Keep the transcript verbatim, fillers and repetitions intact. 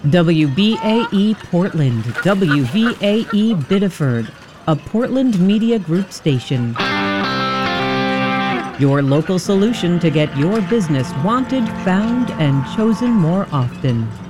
W B A E Portland, W V A E Biddeford, a Portland Media Group station. Your local solution to get your business wanted, found, and chosen more often.